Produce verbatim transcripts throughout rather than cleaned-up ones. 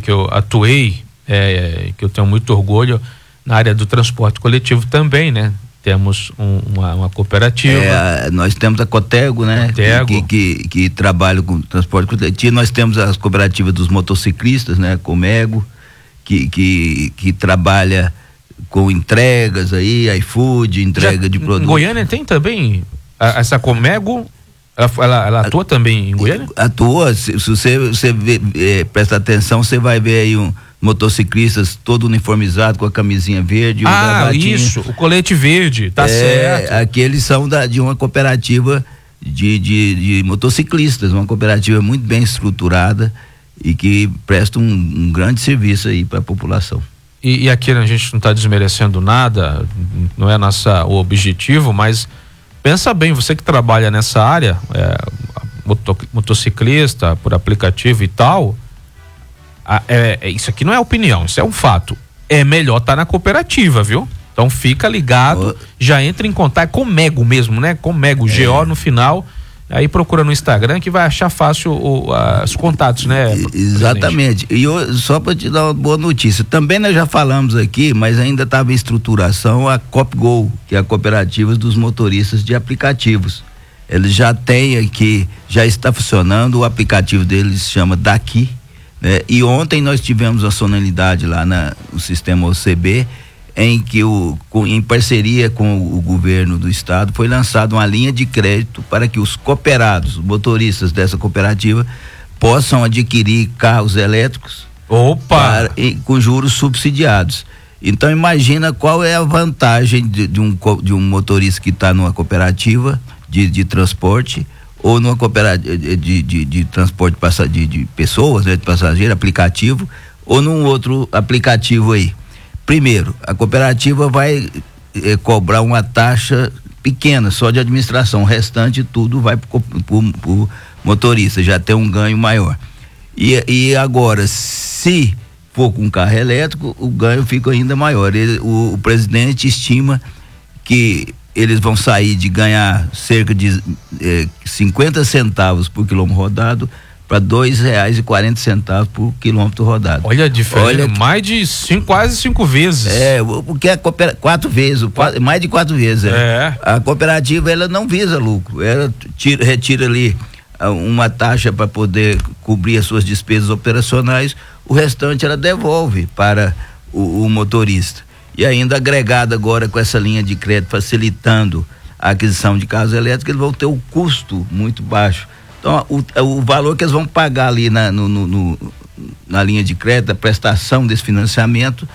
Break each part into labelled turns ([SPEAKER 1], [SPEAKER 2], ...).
[SPEAKER 1] que eu atuei, é, que eu tenho muito orgulho na área do transporte coletivo também, né? Temos um, uma, uma cooperativa.
[SPEAKER 2] É, nós temos a Cotego, né?
[SPEAKER 1] Cotego.
[SPEAKER 2] Que, que, que trabalha com transporte coletivo. Nós temos as cooperativas dos motociclistas, né? Comego, que, que, que trabalha com entregas aí, iFood, entrega Já, de produtos.
[SPEAKER 1] Em Goiânia tem também a, essa Comego, ela, ela, ela atua também em Goiânia?
[SPEAKER 2] Atua, se, se você, você vê, é, presta atenção, você vai ver aí um motociclistas todo uniformizado com a camisinha verde.
[SPEAKER 1] Ah, isso, o colete verde, tá
[SPEAKER 2] é,
[SPEAKER 1] certo.
[SPEAKER 2] Aqueles são da, de uma cooperativa de, de, de motociclistas, uma cooperativa muito bem estruturada e que presta um, um grande serviço aí para a população.
[SPEAKER 1] E, e aqui a gente não está desmerecendo nada, não é nossa, o objetivo, mas pensa bem, você que trabalha nessa área, é, moto, motociclista, por aplicativo e tal, Ah, é, é, isso aqui não é opinião, isso é um fato. É melhor estar tá na cooperativa, viu? Então fica ligado, oh. já entra em contato com Mego mesmo, né? Com Mego, é. G O no final. Aí procura no Instagram que vai achar fácil o, a, os contatos, né?
[SPEAKER 2] Exatamente. E eu, só para te dar uma boa notícia, também nós já falamos aqui, mas ainda estava em estruturação a CopGo, que é a cooperativa dos motoristas de aplicativos. Eles já têm aqui, já está funcionando, o aplicativo deles se chama Daqui. É, e ontem nós tivemos a solenidade lá na, no sistema O C B, em que o, com, em parceria com o, o governo do estado foi lançada uma linha de crédito para que os cooperados, os motoristas dessa cooperativa, possam adquirir carros elétricos.
[SPEAKER 1] Opa!
[SPEAKER 2] Para, e, com juros subsidiados. Então imagina qual é a vantagem de, de, um, de um motorista que está numa cooperativa de, de transporte ou numa cooperativa de, de, de, de transporte de, de pessoas, né, de passageiro, aplicativo, ou num outro aplicativo aí. Primeiro, a cooperativa vai eh, cobrar uma taxa pequena, só de administração, o restante tudo vai para o motorista, já tem um ganho maior. E, e agora, se for com carro elétrico, o ganho fica ainda maior. Ele, o, o presidente estima que eles vão sair de ganhar cerca de eh, cinquenta centavos por quilômetro rodado para dois reais e quarenta centavos por quilômetro rodado.
[SPEAKER 1] Olha a diferença, Olha, mais de cinco, quase cinco vezes.
[SPEAKER 2] É, porque é quatro vezes, quatro, mais de quatro vezes.
[SPEAKER 1] É.
[SPEAKER 2] A cooperativa, ela não visa lucro, ela tira, retira ali uma taxa para poder cobrir as suas despesas operacionais, o restante ela devolve para o, o motorista. E ainda agregado agora com essa linha de crédito facilitando a aquisição de carros elétricos, eles vão ter um custo muito baixo. Então, o, o valor que eles vão pagar ali na, no, no, no, na linha de crédito, a prestação desse financiamento,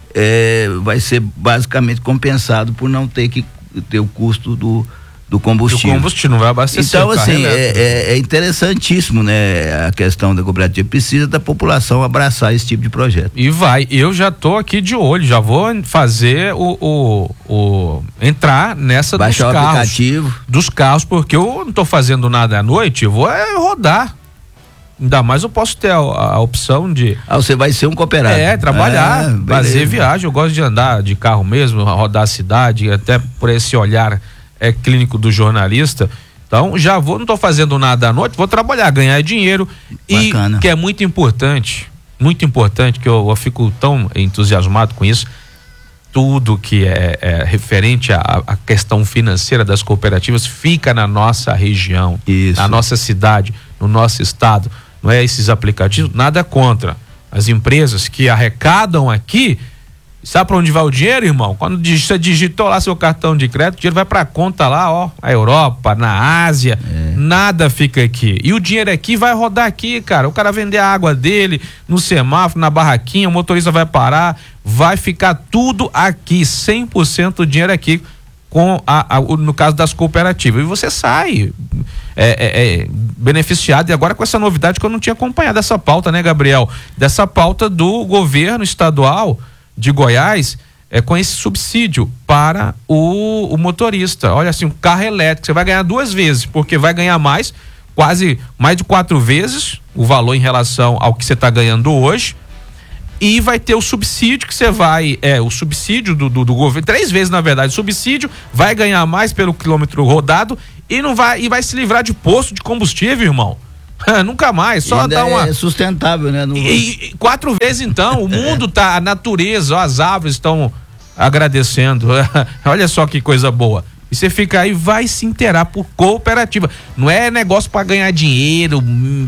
[SPEAKER 2] é, vai ser basicamente compensado por não ter que ter o custo do, do combustível.
[SPEAKER 1] Do combustível, não vai abastecer.
[SPEAKER 2] Então, assim, é, é, é interessantíssimo, né? A questão da cooperativa, precisa da população abraçar esse tipo de projeto.
[SPEAKER 1] E vai, eu já tô aqui de olho, já vou fazer o, o, o entrar nessa
[SPEAKER 2] Baixar
[SPEAKER 1] dos
[SPEAKER 2] o
[SPEAKER 1] carros.
[SPEAKER 2] aplicativo.
[SPEAKER 1] Dos carros, porque eu não tô fazendo nada à noite, eu vou é, rodar. Ainda mais eu posso ter a, a opção de...
[SPEAKER 2] Ah, você vai ser um cooperado.
[SPEAKER 1] É, trabalhar,
[SPEAKER 2] ah,
[SPEAKER 1] fazer viagem. Eu gosto de andar de carro mesmo, rodar a cidade, até por esse olhar é clínico do jornalista. Então, já vou, não estou fazendo nada à noite, vou trabalhar, ganhar dinheiro. Bacana. E que é muito importante, muito importante, que eu, eu fico tão entusiasmado com isso, tudo que é, é referente à, à questão financeira das cooperativas fica na nossa região,
[SPEAKER 2] isso.
[SPEAKER 1] Na nossa cidade, no nosso estado. Não é esses aplicativos, nada contra. As empresas que arrecadam aqui, sabe para onde vai o dinheiro, irmão? Quando você digitou lá seu cartão de crédito, o dinheiro vai para conta lá, ó, na Europa, na Ásia, é. Nada fica aqui. E o dinheiro aqui vai rodar aqui, cara. O cara vender a água dele no semáforo, na barraquinha, o motorista vai parar, vai ficar tudo aqui, cem por cento do dinheiro aqui, com a, a, no caso das cooperativas. E você sai é, é, é, beneficiado. E agora com essa novidade que eu não tinha acompanhado essa pauta, né, Gabriel? Dessa pauta do governo estadual de Goiás, é, com esse subsídio para o, o motorista. Olha assim, um carro elétrico, você vai ganhar duas vezes, porque vai ganhar mais, quase mais de quatro vezes o valor em relação ao que você está ganhando hoje, e vai ter o subsídio que você vai, é, o subsídio do, do, do governo, três vezes na verdade, o subsídio, vai ganhar mais pelo quilômetro rodado e não vai, e vai se livrar de posto de combustível, irmão. Nunca mais, só
[SPEAKER 2] ainda
[SPEAKER 1] dá uma...
[SPEAKER 2] é sustentável, né? No...
[SPEAKER 1] E, e quatro vezes então, o mundo tá, a natureza, ó, as árvores estão agradecendo. Olha só que coisa boa. E você fica aí, vai se inteirar por cooperativa. Não é negócio para ganhar dinheiro,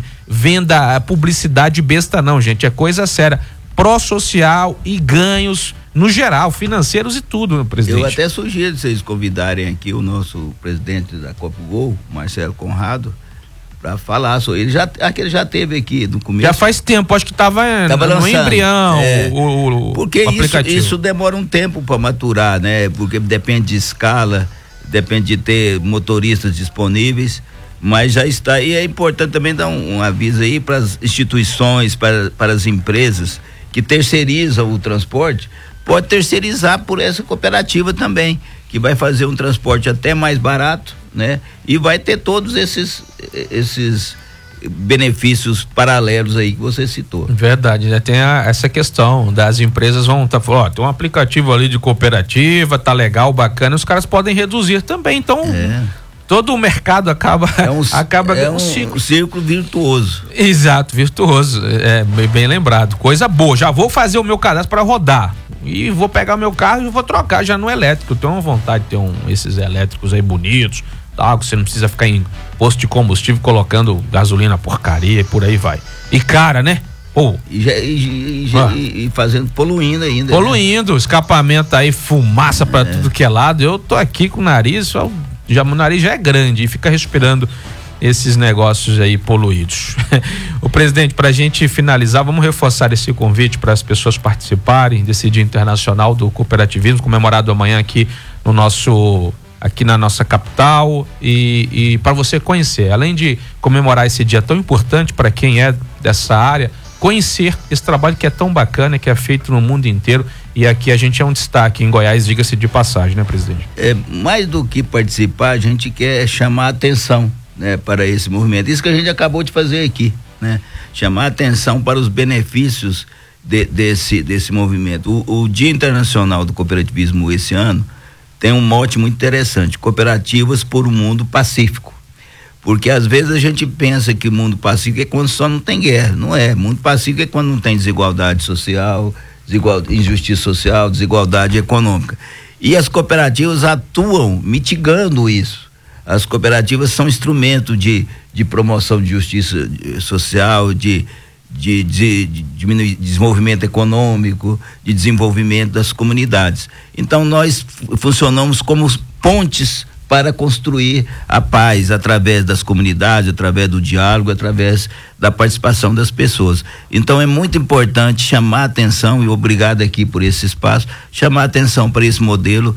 [SPEAKER 1] venda, publicidade besta não, gente. É coisa séria. Pró-social e ganhos no geral, financeiros e tudo, presidente.
[SPEAKER 2] Eu até sugiro vocês convidarem aqui o nosso presidente da Copgol, Marcelo Conrado, para falar sobre ele. Já, aquele já teve aqui no começo.
[SPEAKER 1] Já faz tempo, acho que estava no
[SPEAKER 2] lançando,
[SPEAKER 1] embrião.
[SPEAKER 2] É,
[SPEAKER 1] o, o,
[SPEAKER 2] porque
[SPEAKER 1] o aplicativo.
[SPEAKER 2] Isso, isso demora um tempo para maturar, né? Porque depende de escala, depende de ter motoristas disponíveis, mas já está. E é importante também dar um, um aviso aí para as instituições, para, para as empresas que terceirizam o transporte, pode terceirizar por essa cooperativa também, que vai fazer um transporte até mais barato, né? E vai ter todos esses esses benefícios paralelos aí que você citou.
[SPEAKER 1] Verdade, né? Tem a, essa questão das empresas vão tá falando, ó, tem um aplicativo ali de cooperativa, tá legal, bacana, os caras podem reduzir também, então é. todo o mercado acaba
[SPEAKER 2] é um,
[SPEAKER 1] acaba
[SPEAKER 2] é um,
[SPEAKER 1] um ciclo.
[SPEAKER 2] um círculo virtuoso.
[SPEAKER 1] Exato, virtuoso, é bem, bem lembrado, coisa boa. Já vou fazer o meu cadastro para rodar e vou pegar o meu carro e vou trocar já no elétrico. Eu tenho uma vontade de ter um, esses elétricos aí bonitos, tal, que você não precisa ficar em posto de combustível colocando gasolina porcaria e por aí vai. E cara, né? Pô.
[SPEAKER 2] E, já, e, e, ah. e, e fazendo, poluindo ainda.
[SPEAKER 1] Poluindo, né? Escapamento aí, fumaça pra é. tudo que é lado. Eu tô aqui com o nariz, só, já, o nariz já é grande e fica respirando esses negócios aí poluídos. O presidente, pra gente finalizar, vamos reforçar esse convite para as pessoas participarem desse Dia Internacional do Cooperativismo, comemorado amanhã aqui no nosso, aqui na nossa capital, e, e para você conhecer, além de comemorar esse dia tão importante para quem é dessa área, conhecer esse trabalho que é tão bacana, que é feito no mundo inteiro, e aqui a gente é um destaque em Goiás, diga-se de passagem, né, presidente?
[SPEAKER 2] É, mais do que participar, a gente quer chamar a atenção, né, para esse movimento. Isso que a gente acabou de fazer aqui, né? Chamar a atenção para os benefícios de, desse, desse movimento. O, o Dia Internacional do Cooperativismo esse ano tem um mote muito interessante: cooperativas por um mundo pacífico. Porque às vezes a gente pensa que o mundo pacífico é quando só não tem guerra. Não é. Mundo pacífico é quando não tem desigualdade social, desigual, injustiça social, desigualdade econômica. E as cooperativas atuam mitigando isso. As cooperativas são instrumento de, de promoção de justiça social, de, de, de, de, de desenvolvimento econômico, de desenvolvimento das comunidades. Então nós funcionamos como pontes para construir a paz através das comunidades, através do diálogo, através da participação das pessoas. Então é muito importante chamar a atenção, e obrigado aqui por esse espaço, chamar a atenção para esse modelo,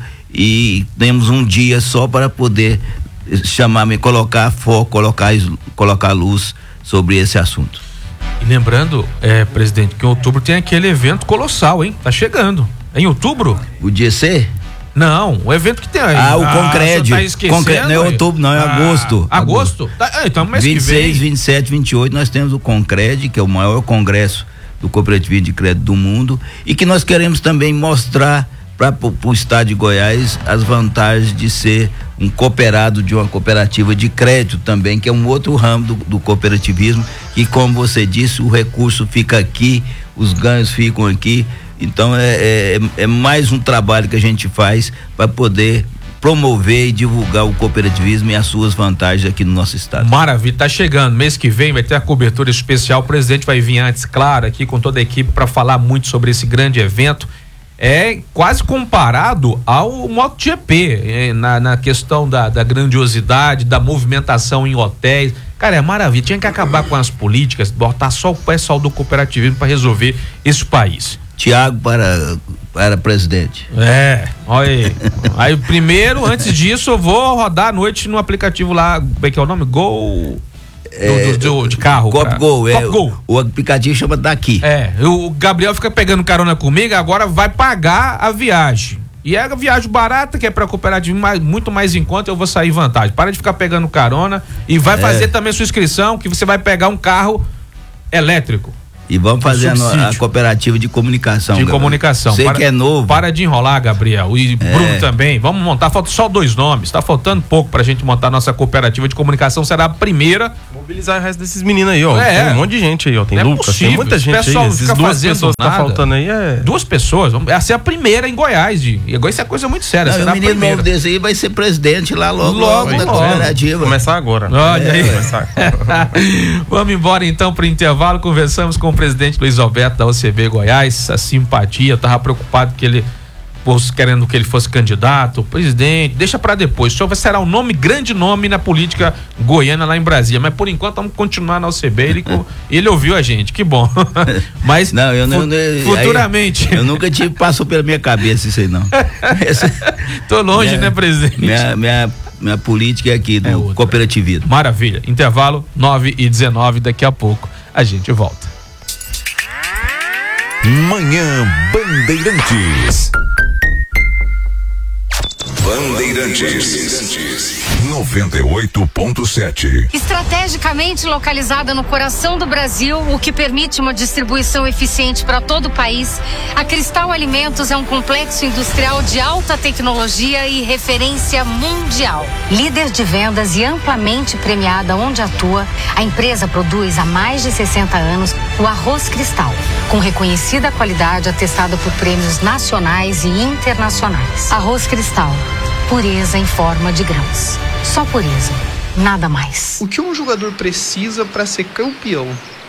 [SPEAKER 2] e temos um dia só para poder chamar, me colocar foco, colocar, colocar luz sobre esse assunto.
[SPEAKER 1] E lembrando, é, presidente, que em outubro tem aquele evento colossal, hein? Tá chegando. É em outubro?
[SPEAKER 2] O D C?
[SPEAKER 1] Não, o evento que tem aí.
[SPEAKER 2] Ah, o Concrédio.
[SPEAKER 1] Tá
[SPEAKER 2] Concre... Não é outubro, não, é ah, agosto.
[SPEAKER 1] Agosto? Tá, então, mês
[SPEAKER 2] vinte e seis,
[SPEAKER 1] que vem.
[SPEAKER 2] vinte e sete, vinte e oito, nós temos o Concrédio, que é o maior congresso do cooperativismo de crédito do mundo, e que nós queremos também mostrar para o estado de Goiás as vantagens de ser um cooperado de uma cooperativa de crédito também, que é um outro ramo do, do cooperativismo, e como você disse, o recurso fica aqui, os ganhos ficam aqui. Então é, é, é mais um trabalho que a gente faz para poder promover e divulgar o cooperativismo e as suas vantagens aqui no nosso estado.
[SPEAKER 1] Maravilha, tá chegando, mês que vem vai ter a cobertura especial, o presidente vai vir antes, claro, aqui com toda a equipe para falar muito sobre esse grande evento. É quase comparado ao MotoGP, é, na, na questão da, da grandiosidade, da movimentação em hotéis. Cara, é maravilha. Tinha que acabar com as políticas, botar só o pessoal do cooperativismo para resolver esse país.
[SPEAKER 2] Tiago para, para presidente.
[SPEAKER 1] É, olha aí. Aí primeiro, antes disso, eu vou rodar à noite no aplicativo lá, como é que é o nome? Gol...
[SPEAKER 2] É,
[SPEAKER 1] do, do, do, de carro.
[SPEAKER 2] Copgol, é, o, o aplicativo chama Daqui.
[SPEAKER 1] É, o Gabriel fica pegando carona comigo, agora vai pagar a viagem. E é a viagem barata, que é pra cooperativo, mais, muito mais em conta, eu vou sair vantagem. Para de ficar pegando carona e vai é. fazer também sua inscrição, que você vai pegar um carro elétrico.
[SPEAKER 2] E vamos fazer a, a cooperativa de comunicação.
[SPEAKER 1] De Gabriel. comunicação.
[SPEAKER 2] Você que é novo.
[SPEAKER 1] Para de enrolar, Gabriel. E é. Bruno também. Vamos montar. Faltam só dois nomes. Tá faltando pouco pra gente montar nossa cooperativa de comunicação. Será a primeira
[SPEAKER 3] Mobilizar o resto desses meninos aí, ó.
[SPEAKER 1] É.
[SPEAKER 3] Tem um monte de gente aí, ó. Tem
[SPEAKER 1] É
[SPEAKER 3] Lucas,
[SPEAKER 1] possível.
[SPEAKER 3] tem muita gente
[SPEAKER 1] pessoal
[SPEAKER 3] aí. Essas duas pessoas que tá faltando aí é...
[SPEAKER 1] Duas pessoas. Essa é a primeira em Goiás. De... E agora isso é coisa muito séria.
[SPEAKER 2] Não, o menino novo desse aí vai ser presidente lá logo.
[SPEAKER 1] Logo,
[SPEAKER 2] logo,
[SPEAKER 1] logo.
[SPEAKER 2] cooperativa.
[SPEAKER 3] Começar agora.
[SPEAKER 1] Olha
[SPEAKER 3] é,
[SPEAKER 1] aí.
[SPEAKER 3] Começar agora.
[SPEAKER 1] Vamos embora então para o intervalo. Conversamos com o presidente Luiz Alberto da O C B Goiás. A simpatia, tava preocupado que ele querendo que ele fosse candidato, presidente, deixa para depois. O senhor será um nome, grande nome na política goiana lá em Brasília, mas por enquanto vamos continuar na O C B. Ele, ele ouviu a gente, que bom. Mas
[SPEAKER 2] não, eu não,
[SPEAKER 1] futuramente.
[SPEAKER 2] Aí, eu nunca tive, passou pela minha cabeça isso aí não. Essa,
[SPEAKER 1] Tô longe,
[SPEAKER 2] minha,
[SPEAKER 1] né, presidente?
[SPEAKER 2] Minha, minha, minha política é aqui do é cooperativismo.
[SPEAKER 1] Maravilha. Intervalo nove e dezenove, daqui a pouco a gente volta.
[SPEAKER 4] Manhã Bandeirantes. Bandeirantes noventa e oito ponto sete.
[SPEAKER 5] Estrategicamente localizada no coração do Brasil, o que permite uma distribuição eficiente para todo o país, a Cristal Alimentos é um complexo industrial de alta tecnologia e referência mundial. Líder de vendas e amplamente premiada onde atua, a empresa produz há mais de sessenta anos o arroz Cristal, com reconhecida qualidade atestada por prêmios nacionais e internacionais. Arroz Cristal. Pureza em forma de grãos. Só pureza, nada mais.
[SPEAKER 6] O que um jogador precisa para ser campeão?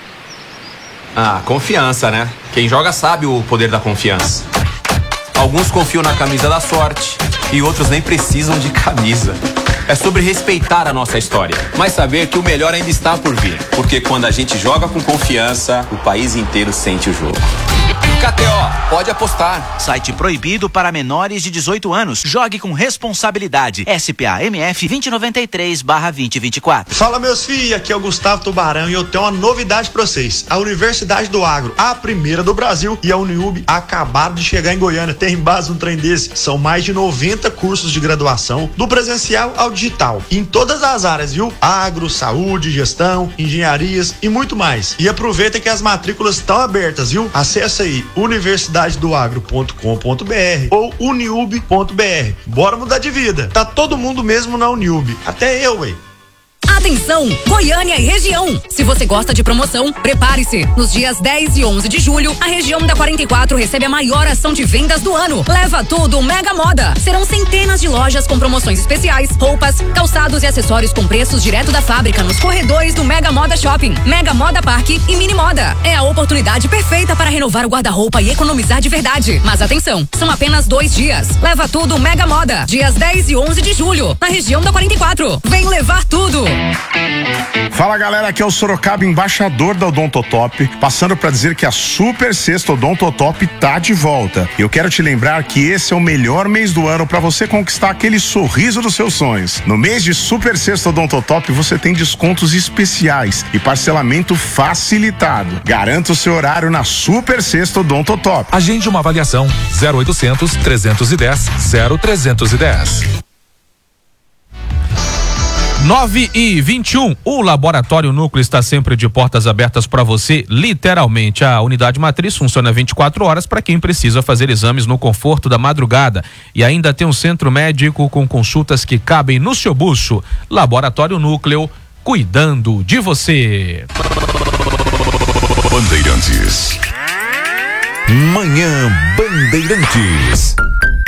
[SPEAKER 7] Ah, confiança, né? Quem joga sabe o poder da confiança. Alguns confiam na camisa da sorte e outros nem precisam de camisa. É sobre respeitar a nossa história, mas saber que o melhor ainda está por vir. Porque quando a gente joga com confiança, o país inteiro sente o jogo. K T O, pode apostar.
[SPEAKER 8] Site proibido para menores de dezoito anos. Jogue com responsabilidade. S P A M F vinte e noventa e três barra vinte e vinte e quatro.
[SPEAKER 9] Fala, meus filhos, aqui é o Gustavo Tubarão e eu tenho uma novidade pra vocês. A Universidade do Agro, a primeira do Brasil, e a Uniub acabaram de chegar em Goiânia. Tem base um trem desse. São mais de noventa cursos de graduação, do presencial ao digital, em todas as áreas, viu? Agro, saúde, gestão, engenharias e muito mais. E aproveita que as matrículas estão abertas, viu? Acesse aí universidade do agro ponto com ponto b r ou uniub ponto b r. Bora mudar de vida. Tá todo mundo mesmo na Uniub. Até eu, ué.
[SPEAKER 10] Atenção, Goiânia e região. Se você gosta de promoção, prepare-se. Nos dias dez e onze de julho, a região da quarenta e quatro recebe a maior ação de vendas do ano. Leva tudo Mega Moda. Serão centenas de lojas com promoções especiais, roupas, calçados e acessórios com preços direto da fábrica nos corredores do Mega Moda Shopping, Mega Moda Parque e Mini Moda. É a oportunidade perfeita para renovar o guarda-roupa e economizar de verdade. Mas atenção, são apenas dois dias. Leva tudo Mega Moda. Dias dez e onze de julho, na região da quarenta e quatro. Vem levar tudo.
[SPEAKER 11] Fala, galera, aqui é o Sorocaba, embaixador da Odontotop, passando para dizer que a Super Sexta Odontotop tá de volta. Eu quero te lembrar que esse é o melhor mês do ano para você conquistar aquele sorriso dos seus sonhos. No mês de Super Sexta Odontotop você tem descontos especiais e parcelamento facilitado. Garanta o seu horário na Super Sexta Odontotop.
[SPEAKER 4] Agende uma avaliação zero oitocentos, trezentos e dez, zero trezentos e dez.
[SPEAKER 1] nove e vinte e um, o Laboratório Núcleo está sempre de portas abertas para você, literalmente. A unidade matriz funciona vinte e quatro horas para quem precisa fazer exames no conforto da madrugada. E ainda tem um centro médico com consultas que cabem no seu bolso. Laboratório Núcleo, cuidando de você.
[SPEAKER 4] Bandeirantes. Manhã Bandeirantes.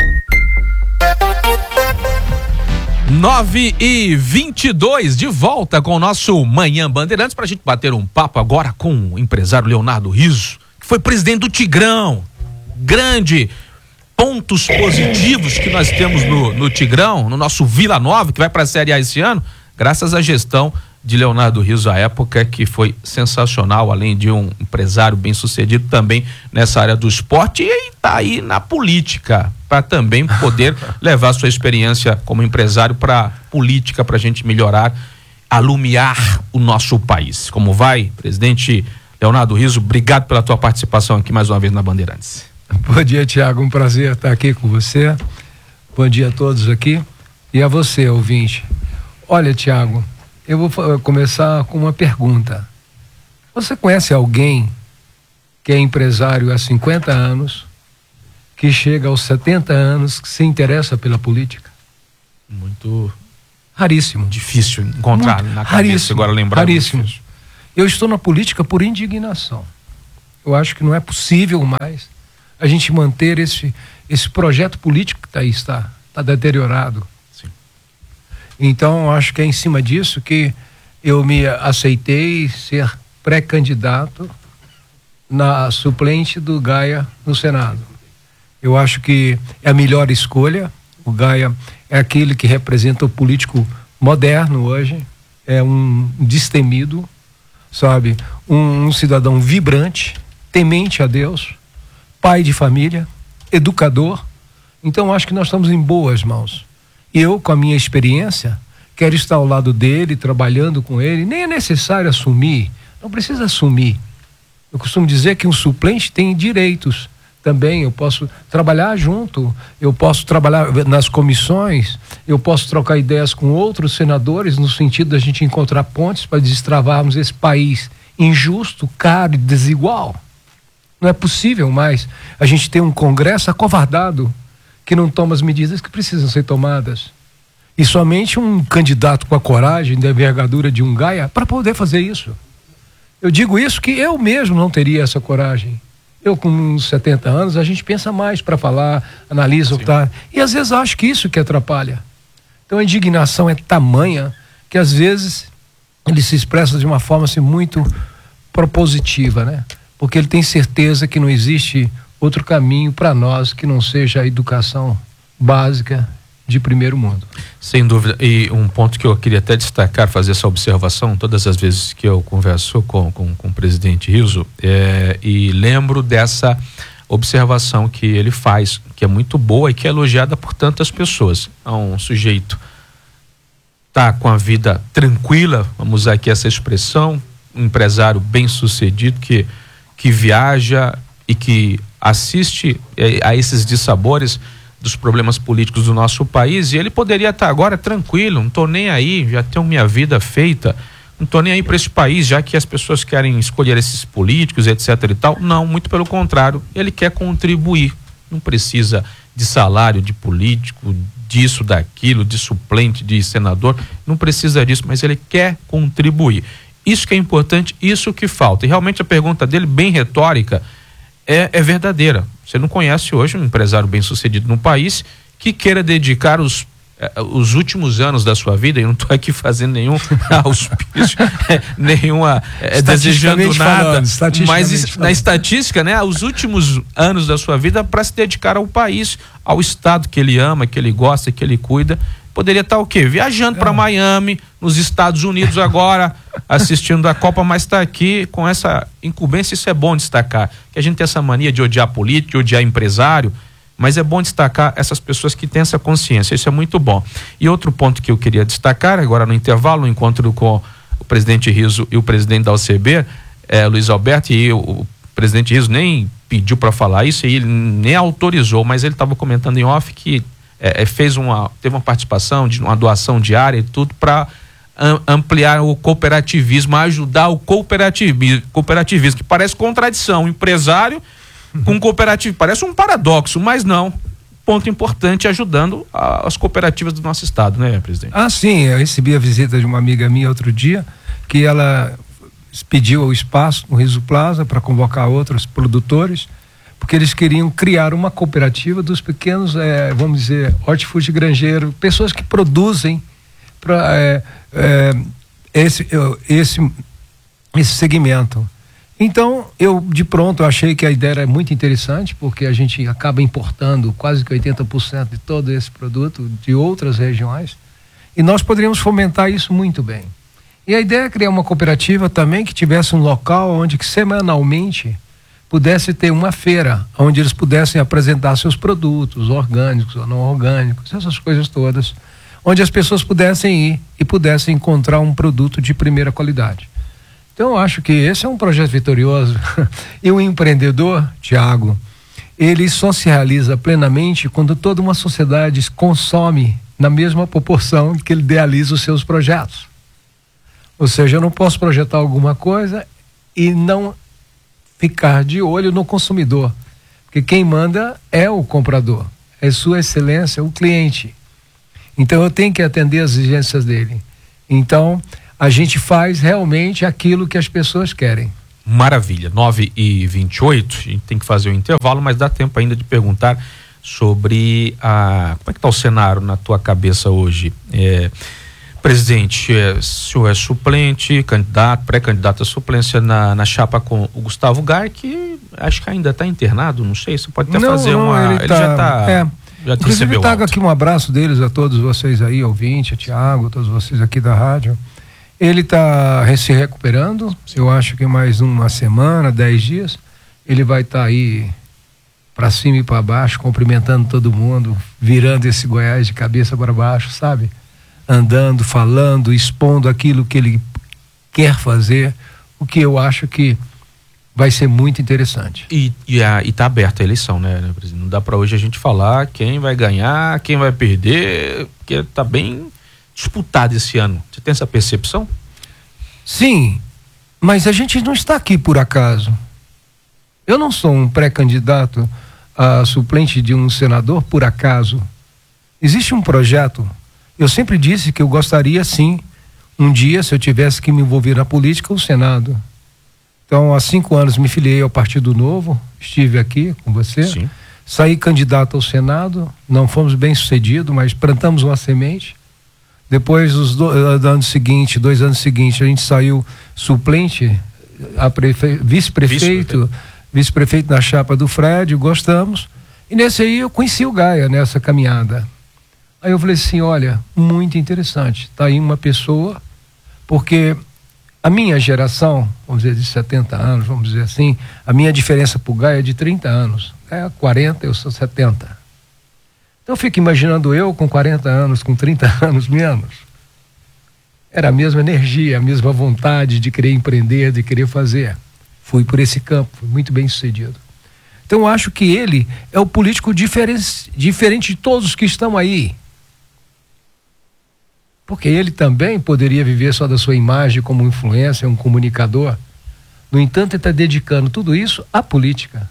[SPEAKER 1] nove e vinte e dois, de volta com o nosso Manhã Bandeirantes, pra gente bater um papo agora com o empresário Leonardo Rizzo, que foi presidente do Tigrão. Grande pontos positivos que nós temos no, no Tigrão, no nosso Vila Nova, que vai pra Série A esse ano, graças à gestão de Leonardo Rizzo à época, que foi sensacional, além de um empresário bem sucedido também nessa área do esporte, e tá aí na política, para também poder levar sua experiência como empresário para política, para a gente melhorar, alumiar o nosso país. Como vai, presidente Leonardo Rizzo? Obrigado pela tua participação aqui mais uma vez na Bandeirantes.
[SPEAKER 12] Bom dia, Tiago, um prazer estar aqui com você. Bom dia a todos aqui e a você, ouvinte. Olha, Tiago, eu vou começar com uma pergunta. Você conhece alguém que é empresário há cinquenta anos, que chega aos setenta anos, que se interessa pela política?
[SPEAKER 1] Muito
[SPEAKER 12] Raríssimo.
[SPEAKER 1] Difícil encontrar
[SPEAKER 12] Muito
[SPEAKER 1] na cabeça
[SPEAKER 12] raríssimo,
[SPEAKER 1] agora lembrar.
[SPEAKER 12] Raríssimo. Eu estou na política por indignação. Eu acho que não é possível mais a gente manter esse, esse projeto político que tá aí está, está deteriorado.
[SPEAKER 1] Sim.
[SPEAKER 12] Então, acho que é em cima disso que eu me aceitei ser pré-candidato na suplente do Gaia no Senado. Eu acho que é a melhor escolha. O Gaia é aquele que representa o político moderno hoje, é um destemido, sabe? Um, um cidadão vibrante, temente a Deus, pai de família, educador. Então acho que nós estamos em boas mãos. Eu, com a minha experiência, quero estar ao lado dele, trabalhando com ele. Nem é necessário assumir, não precisa assumir. Eu costumo dizer que um suplente tem direitos também. Eu posso trabalhar junto, eu posso trabalhar nas comissões, eu posso trocar ideias com outros senadores no sentido da gente encontrar pontes para destravarmos esse país injusto, caro e desigual. Não é possível mais a gente ter um Congresso acovardado que não toma as medidas que precisam ser tomadas. E somente um candidato com a coragem da envergadura de um Gaia para poder fazer isso. Eu digo isso que eu mesmo não teria essa coragem. Eu com uns setenta anos, a gente pensa mais para falar, analisa o que tá. E às vezes acho que isso que atrapalha. Então a indignação é tamanha que às vezes ele se expressa de uma forma assim muito propositiva, né? Porque ele tem certeza que não existe outro caminho para nós que não seja a educação básica de primeiro mundo.
[SPEAKER 1] Sem dúvida. E um ponto que eu queria até destacar, fazer essa observação, todas as vezes que eu converso com, com, com o presidente Rizzo, é, e lembro dessa observação que ele faz, que é muito boa e que é elogiada por tantas pessoas. É um sujeito tá com a vida tranquila, vamos usar aqui essa expressão, um empresário bem sucedido que, que viaja e que assiste é, a esses dissabores dos problemas políticos do nosso país, e ele poderia estar agora tranquilo, não tô nem aí, já tenho minha vida feita, não tô nem aí para esse país, já que as pessoas querem escolher esses políticos, etc e tal. Não, muito pelo contrário, ele quer contribuir, não precisa de salário de político, disso, daquilo, de suplente, de senador, não precisa disso, mas ele quer contribuir. Isso que é importante, isso que falta. E realmente a pergunta dele, bem retórica, é, é verdadeira. Você não conhece hoje um empresário bem-sucedido no país que queira dedicar os, eh, os últimos anos da sua vida, e não estou aqui fazendo nenhum auspício, eh, nenhuma eh, desejando nada,
[SPEAKER 12] falando,
[SPEAKER 1] mas is,
[SPEAKER 12] falando.
[SPEAKER 1] na estatística, né, os últimos anos da sua vida para se dedicar ao país, ao estado que ele ama, que ele gosta, que ele cuida. Poderia estar o quê? Viajando para Miami, nos Estados Unidos agora, assistindo a Copa, mas está aqui com essa incumbência. Isso é bom destacar, que a gente tem essa mania de odiar político, de odiar empresário, mas é bom destacar essas pessoas que têm essa consciência, isso é muito bom. E outro ponto que eu queria destacar, agora no intervalo, no encontro com o presidente Rizzo e o presidente da O C B, é, Luiz Alberto, e o, o presidente Rizzo nem pediu para falar isso, e ele nem autorizou, mas ele estava comentando em off que É, fez uma, teve uma participação de uma doação diária e tudo para am, ampliar o cooperativismo, ajudar o cooperativismo, cooperativismo, que parece contradição, empresário uhum. com cooperativo, parece um paradoxo, mas não, ponto importante, ajudando a, as cooperativas do nosso estado, né, presidente?
[SPEAKER 12] Ah, sim, eu recebi a visita de uma amiga minha outro dia, que ela pediu o espaço no Rizzo Plaza para convocar outros produtores, porque eles queriam criar uma cooperativa dos pequenos, é, vamos dizer, hortifruti granjeiro, pessoas que produzem pra, é, é, esse, esse, esse segmento. Então, eu de pronto achei que a ideia era muito interessante, porque a gente acaba importando quase que oitenta por cento de todo esse produto de outras regiões, e nós poderíamos fomentar isso muito bem. E a ideia é criar uma cooperativa também que tivesse um local onde que semanalmente pudesse ter uma feira onde eles pudessem apresentar seus produtos, orgânicos ou não orgânicos, essas coisas todas, onde as pessoas pudessem ir e pudessem encontrar um produto de primeira qualidade. Então eu acho que esse é um projeto vitorioso. E o empreendedor, Tiago, ele só se realiza plenamente quando toda uma sociedade consome na mesma proporção que ele idealiza os seus projetos. Ou seja, eu não posso projetar alguma coisa e não ficar de olho no consumidor, porque quem manda é o comprador, é sua excelência, o cliente. Então eu tenho que atender as exigências dele. Então a gente faz realmente aquilo que as pessoas querem.
[SPEAKER 1] Maravilha, nove e vinte e oito, a gente tem que fazer o intervalo, mas dá tempo ainda de perguntar sobre a, como é que está o cenário na tua cabeça hoje? É, presidente, é, o senhor é suplente, candidato, pré-candidato à suplência na, na chapa com o Gustavo Gai, que acho que ainda está internado, não sei, você pode até
[SPEAKER 12] não,
[SPEAKER 1] fazer
[SPEAKER 12] não,
[SPEAKER 1] uma,
[SPEAKER 12] ele,
[SPEAKER 1] ele
[SPEAKER 12] tá,
[SPEAKER 1] já está...
[SPEAKER 12] É.
[SPEAKER 1] Já
[SPEAKER 12] Inclusive trago aqui um abraço deles a todos vocês aí, ouvinte, a Tiago, todos vocês aqui da rádio. Ele está se recuperando, eu acho que mais uma semana, dez dias, ele vai estar tá aí para cima e para baixo, cumprimentando todo mundo, virando esse Goiás de cabeça para baixo, sabe? Andando, falando, expondo aquilo que ele quer fazer, o que eu acho que vai ser muito interessante.
[SPEAKER 1] E, e, a, e tá aberta a eleição, né, né, presidente? Não dá para hoje a gente falar quem vai ganhar, quem vai perder, porque tá bem disputado esse ano. Você tem essa percepção?
[SPEAKER 12] Sim, mas a gente não está aqui por acaso. Eu não sou um pré-candidato a suplente de um senador por acaso. Existe um projeto. Eu sempre disse que eu gostaria, sim, um dia, se eu tivesse que me envolver na política, o Senado. Então, há cinco anos me filiei ao Partido Novo, estive aqui com você, sim. Saí candidato ao Senado, não fomos bem sucedidos, mas plantamos uma semente. Depois, os do, anos seguintes, dois anos seguintes, a gente saiu suplente, a prefe, vice-prefeito, vice-prefeito na chapa do Fred, gostamos. E nesse aí eu conheci o Gaia, nessa caminhada. Aí eu falei assim, olha, muito interessante, tá aí uma pessoa, porque a minha geração, vamos dizer, de setenta anos, vamos dizer assim, a minha diferença pro Gaia é de trinta anos, é quarenta, eu sou setenta. Então eu fico imaginando eu com quarenta anos, com trinta anos menos. Era a mesma energia, a mesma vontade de querer empreender, de querer fazer. Fui por esse campo, fui muito bem sucedido. Então eu acho que ele é o político diferen- diferente de todos que estão aí. Porque ele também poderia viver só da sua imagem como influencer, um comunicador. No entanto, ele está dedicando tudo isso à política.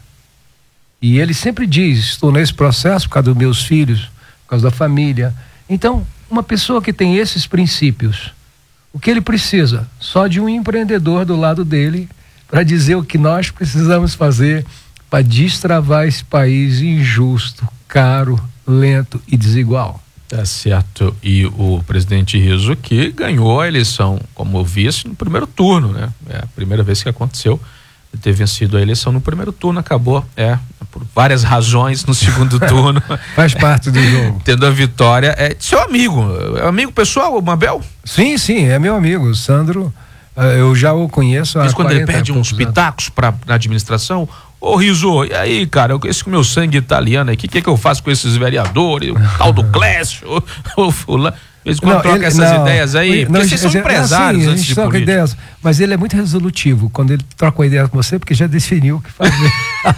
[SPEAKER 12] E ele sempre diz, estou nesse processo por causa dos meus filhos, por causa da família. Então, uma pessoa que tem esses princípios, o que ele precisa? Só de um empreendedor do lado dele para dizer o que nós precisamos fazer para destravar esse país injusto, caro, lento e desigual.
[SPEAKER 1] Tá certo. E o presidente Rizzo que ganhou a eleição como vice no primeiro turno, né? É a primeira vez que aconteceu ter vencido a eleição no primeiro turno, acabou, é, por várias razões no segundo turno.
[SPEAKER 12] Faz parte do jogo.
[SPEAKER 1] Tendo a vitória, é seu amigo, é amigo pessoal, o Mabel?
[SPEAKER 12] Sim, sim, é meu amigo, o Sandro, eu já o conheço há
[SPEAKER 1] Mas quando ele pede uns pitacos para na administração, ô Rizzo, e aí, cara, eu conheço o meu sangue italiano aqui, o que é que eu faço com esses vereadores, o tal do Clécio, o, o fulano, eles quando trocam essas não, ideias aí,
[SPEAKER 12] não,
[SPEAKER 1] porque vocês são empresários
[SPEAKER 12] assim,
[SPEAKER 1] antes de política.
[SPEAKER 12] Ideias, mas ele é muito resolutivo quando ele troca uma ideia com você, porque já definiu o que fazer.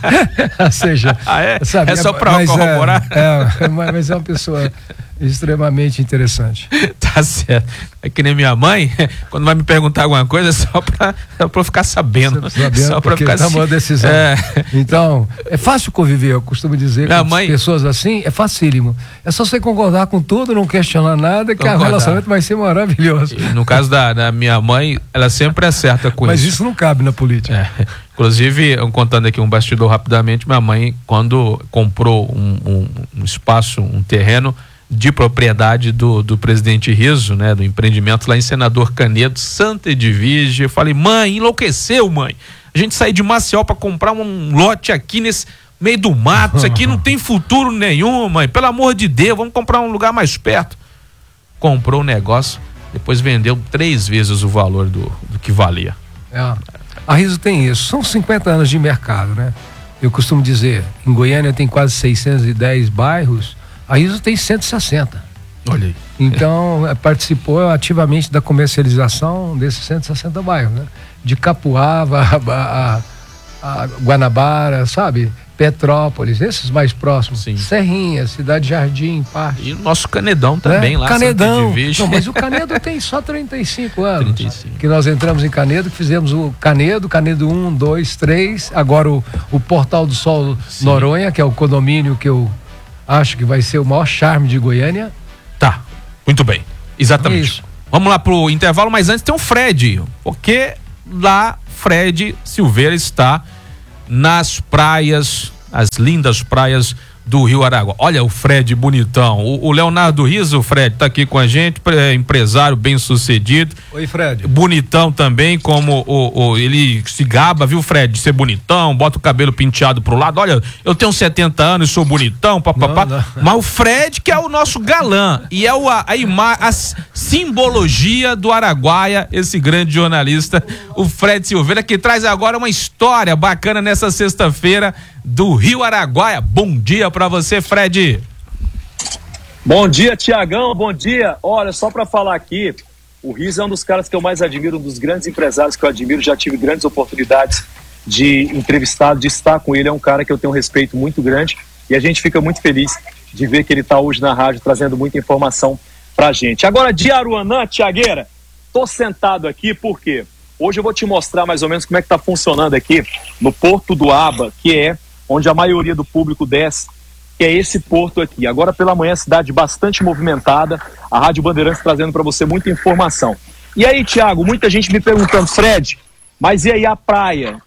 [SPEAKER 12] Ou seja,
[SPEAKER 1] ah, é?
[SPEAKER 12] Sabe,
[SPEAKER 1] é só para corroborar?
[SPEAKER 12] É, é, mas é uma pessoa extremamente interessante.
[SPEAKER 1] Tá certo. É que nem minha mãe, quando vai me perguntar alguma coisa, é só pra, é pra eu ficar sabendo.
[SPEAKER 12] sabendo
[SPEAKER 1] só pra ficar
[SPEAKER 12] assim. Decisão. É. Então, é fácil conviver, eu costumo dizer
[SPEAKER 1] minha
[SPEAKER 12] com
[SPEAKER 1] mãe...
[SPEAKER 12] pessoas assim, é facílimo. É só você concordar com tudo, não questionar nada, que o relacionamento vai ser maravilhoso.
[SPEAKER 1] E no caso da, da minha mãe, ela sempre acerta com
[SPEAKER 12] Mas
[SPEAKER 1] isso.
[SPEAKER 12] Mas isso não cabe na política.
[SPEAKER 1] É. Inclusive, contando aqui um bastidor rapidamente, minha mãe, quando comprou um, um, um espaço, um terreno de propriedade do, do presidente Rizzo, né, do empreendimento lá em Senador Canedo, Santa Edvige, eu falei, mãe, enlouqueceu, mãe. A gente saiu de Maceió para comprar um lote aqui nesse meio do mato, isso aqui não tem futuro nenhum, mãe, pelo amor de Deus, vamos comprar um lugar mais perto. Comprou o negócio, depois vendeu três vezes o valor do, do que valia.
[SPEAKER 12] É. A Rizzo tem isso, são cinquenta anos de mercado, né? Eu costumo dizer, em Goiânia tem quase seiscentos e dez bairros, a Rizzo tem cento e sessenta.
[SPEAKER 1] Olha aí.
[SPEAKER 12] Então, é. participou ativamente da comercialização desses cento e sessenta bairros, né? De Capuava, a, a, a Guanabara, sabe? Petrópolis, esses mais próximos.
[SPEAKER 1] Sim.
[SPEAKER 12] Serrinha, Cidade Jardim, parte.
[SPEAKER 1] E o nosso Canedão também, é? lá.
[SPEAKER 12] Canedão. Não, mas o Canedo tem só trinta e cinco anos.
[SPEAKER 1] trinta e cinco.
[SPEAKER 12] Que nós entramos em Canedo, que fizemos o Canedo, Canedo um, dois, três. Agora o, o Portal do Sol Sim. Noronha, que é o condomínio que eu acho que vai ser o maior charme de Goiânia.
[SPEAKER 1] Tá. Muito bem, exatamente. É Vamos lá pro intervalo, mas antes tem o Fred, porque lá Fred Silveira está nas praias, as lindas praias do Rio Araguaia. Olha o Fred bonitão, o, o Leonardo Riso, o Fred tá aqui com a gente, é empresário bem sucedido.
[SPEAKER 12] Oi, Fred.
[SPEAKER 1] Bonitão também, como o, o ele se gaba, viu, Fred, de ser bonitão, bota o cabelo penteado pro lado. Olha, eu tenho setenta anos, sou bonitão, papapá. Não, não. Mas o Fred que é o nosso galã e é o, a, a, ima, a simbologia do Araguaia, esse grande jornalista, o Fred Silveira, que traz agora uma história bacana nessa sexta-feira do Rio Araguaia. Bom dia pra você, Fred.
[SPEAKER 13] Bom dia, Tiagão, bom dia. Olha, só pra falar aqui, o Riso é um dos caras que eu mais admiro, um dos grandes empresários que eu admiro, já tive grandes oportunidades de entrevistar, de estar com ele, é um cara que eu tenho um respeito muito grande e a gente fica muito feliz de ver que ele tá hoje na rádio trazendo muita informação pra gente. Agora, de Aruanã, Tiagueira, tô sentado aqui porque hoje eu vou te mostrar mais ou menos como é que tá funcionando aqui no Porto do Aba, que é onde a maioria do público desce, que é esse porto aqui. Agora pela manhã, cidade bastante movimentada, a Rádio Bandeirantes trazendo para você muita informação. E aí, Thiago, muita gente me perguntando, Fred, mas e aí a praia?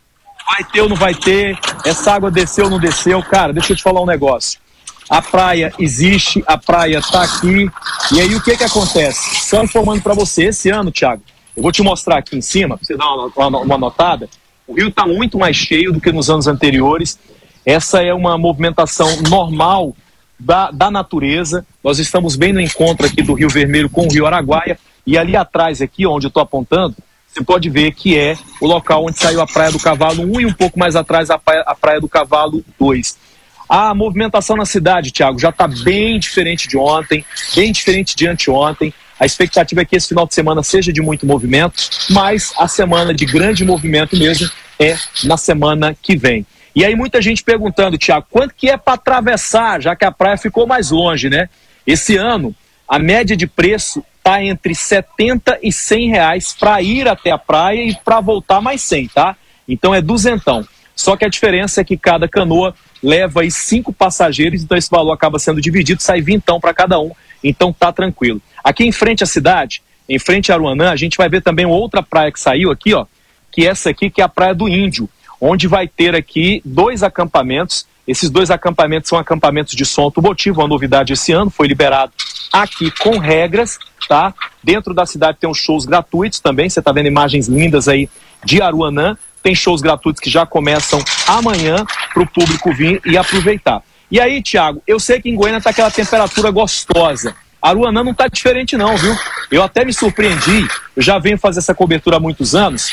[SPEAKER 13] Vai ter ou não vai ter? Essa água desceu ou não desceu? Cara, deixa eu te falar um negócio. A praia existe, a praia tá aqui, e aí o que que acontece? Só informando para você, esse ano, Thiago, eu vou te mostrar aqui em cima, pra você dar uma, uma, uma notada. O rio está muito mais cheio do que nos anos anteriores. Essa é uma movimentação normal da, da natureza. Nós estamos bem no encontro aqui do Rio Vermelho com o Rio Araguaia. E ali atrás, aqui onde eu estou apontando, você pode ver que é o local onde saiu a Praia do Cavalo um e um pouco mais atrás a Praia, a Praia do Cavalo dois. A movimentação na cidade, Thiago, já está bem diferente de ontem, bem diferente de anteontem. A expectativa é que esse final de semana seja de muito movimento, mas a semana de grande movimento mesmo é na semana que vem. E aí muita gente perguntando, Thiago, quanto que é para atravessar, já que a praia ficou mais longe, né? Esse ano, a média de preço está entre setenta e cem reais para ir até a praia e para voltar mais cem, tá? Então é duzentão. Só que a diferença é que cada canoa leva aí cinco passageiros, então esse valor acaba sendo dividido, sai vintão para cada um, então tá tranquilo. Aqui em frente à cidade, em frente a Aruanã, a gente vai ver também outra praia que saiu aqui, ó, que essa aqui que é a Praia do Índio, onde vai ter aqui dois acampamentos. Esses dois acampamentos são acampamentos de som automotivo, uma novidade esse ano, foi liberado aqui com regras, tá? Dentro da cidade tem uns shows gratuitos também, você tá vendo imagens lindas aí de Aruanã, tem shows gratuitos que já começam amanhã para o público vir e aproveitar. E aí, Thiago, eu sei que em Goiânia tá aquela temperatura gostosa. Aruanã não tá diferente não, viu? Eu até me surpreendi, eu já venho fazer essa cobertura há muitos anos,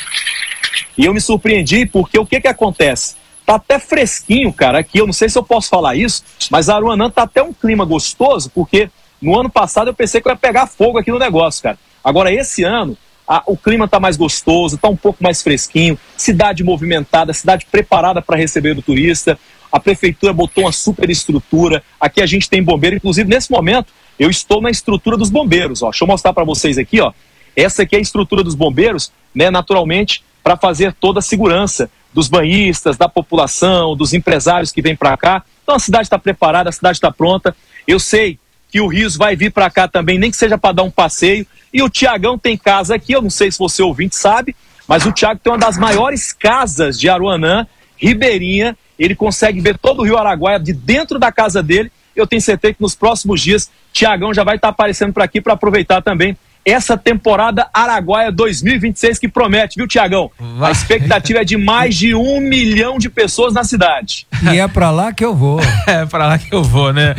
[SPEAKER 13] e eu me surpreendi porque o que que acontece? Tá até fresquinho, cara, aqui, eu não sei se eu posso falar isso, mas Aruanã tá até um clima gostoso, porque no ano passado eu pensei que eu ia pegar fogo aqui no negócio, cara. Agora esse ano, a, o clima tá mais gostoso, tá um pouco mais fresquinho, cidade movimentada, cidade preparada para receber o turista, a prefeitura botou uma super estrutura, aqui a gente tem bombeiro, inclusive nesse momento eu estou na estrutura dos bombeiros, ó. Deixa eu mostrar para vocês aqui, ó. Essa aqui é a estrutura dos bombeiros, né, naturalmente, para fazer toda a segurança dos banhistas, da população, dos empresários que vêm para cá. Então a cidade está preparada, a cidade está pronta. Eu sei que o Rios vai vir para cá também, nem que seja para dar um passeio. E o Tiagão tem casa aqui, eu não sei se você ouvinte sabe, mas o Tiago tem uma das maiores casas de Aruanã, ribeirinha. Ele consegue ver todo o Rio Araguaia de dentro da casa dele. Eu tenho certeza que nos próximos dias, Tiagão já vai estar aparecendo por aqui para aproveitar também essa temporada Araguaia dois mil e vinte e seis que promete, viu, Tiagão? A expectativa é de mais de um milhão de pessoas na cidade.
[SPEAKER 12] E é pra lá que eu vou.
[SPEAKER 1] É pra lá que eu vou, né?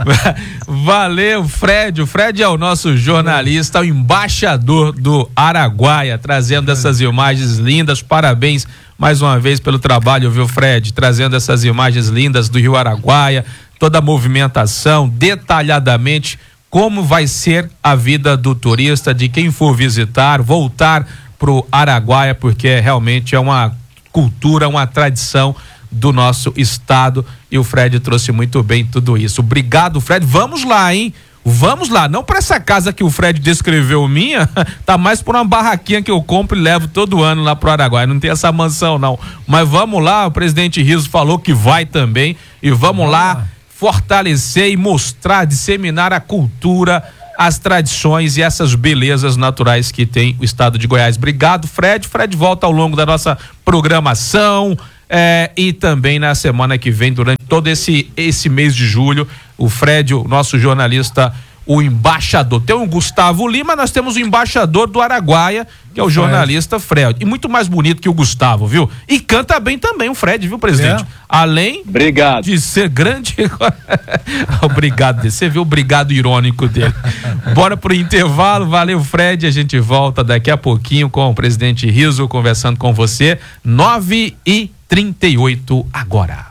[SPEAKER 1] Valeu, Fred. O Fred é o nosso jornalista, o embaixador do Araguaia, trazendo essas imagens lindas. Parabéns mais uma vez pelo trabalho, viu, Fred? Trazendo essas imagens lindas do Rio Araguaia, toda a movimentação, detalhadamente, como vai ser a vida do turista, de quem for visitar, voltar pro Araguaia, porque realmente é uma cultura, uma tradição do nosso estado, e o Fred trouxe muito bem tudo isso. Obrigado, Fred. Vamos lá, hein? Vamos lá, não para essa casa que o Fred descreveu minha, tá mais por uma barraquinha que eu compro e levo todo ano lá pro Araguaia, não tem essa mansão não, mas vamos lá, o presidente Riso falou que vai também, e vamos lá fortalecer e mostrar, disseminar a cultura as tradições e essas belezas naturais que tem o estado de Goiás. Obrigado, Fred. Fred volta ao longo da nossa programação é, e também na semana que vem, durante todo esse, esse mês de julho, o Fred, o nosso jornalista, o embaixador. Tem o Gustavo Lima, nós temos o embaixador do Araguaia, que é o jornalista Fred. E muito mais bonito que o Gustavo, viu? E canta bem também o Fred, viu, presidente? É. Além
[SPEAKER 13] obrigado.
[SPEAKER 1] de ser grande... Obrigado. Você viu o obrigado irônico dele. Bora pro intervalo. Valeu, Fred. A gente volta daqui a pouquinho com o presidente Rizzo conversando com você. nove e trinta e oito agora.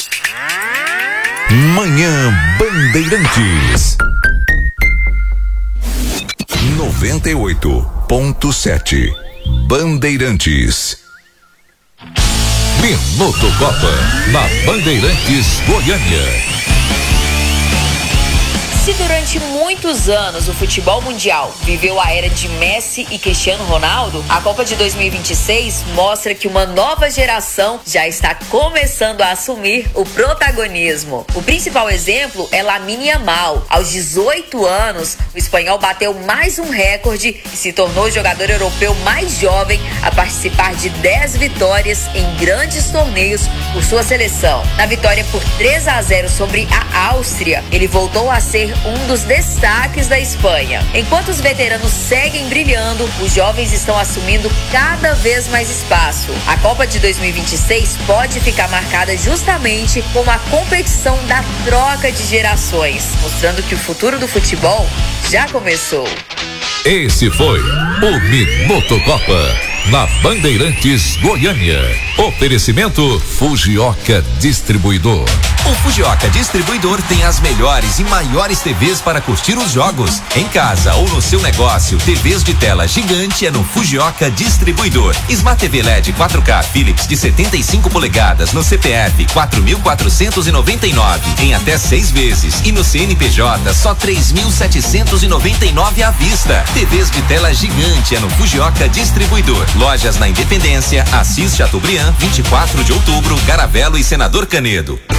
[SPEAKER 4] Manhã Bandeirantes. noventa e oito ponto sete Bandeirantes. Minuto Copa na Bandeirantes Goiânia.
[SPEAKER 14] Se durante muitos anos o futebol mundial viveu a era de Messi e Cristiano Ronaldo, a Copa de dois mil e vinte e seis mostra que uma nova geração já está começando a assumir o protagonismo. O principal exemplo é Lamine Yamal. Aos dezoito anos, o espanhol bateu mais um recorde e se tornou o jogador europeu mais jovem a participar de dez vitórias em grandes torneios por sua seleção. Na vitória por três a zero sobre a Áustria, ele voltou a ser um dos destaques da Espanha. Enquanto os veteranos seguem brilhando, os jovens estão assumindo cada vez mais espaço. A Copa de dois mil e vinte e seis pode ficar marcada justamente como a competição da troca de gerações, mostrando que o futuro do futebol já começou.
[SPEAKER 4] Esse foi o Minuto Copa na Bandeirantes Goiânia. Oferecimento Fujioka Distribuidor.
[SPEAKER 15] O Fujioka Distribuidor tem as melhores e maiores T Vs para curtir os jogos. Em casa ou no seu negócio, T Vs de tela gigante é no Fujioka Distribuidor. Smart T V L E D quatro K Philips de setenta e cinco polegadas no C P F quatro mil quatrocentos e noventa e nove em até seis vezes e no C N P J só três mil setecentos e noventa e nove à vista. T Vs de tela gigante é no Fujioka Distribuidor. Lojas na Independência, Assis Chateaubriand, vinte e quatro de outubro, Caravelo e Senador Canedo.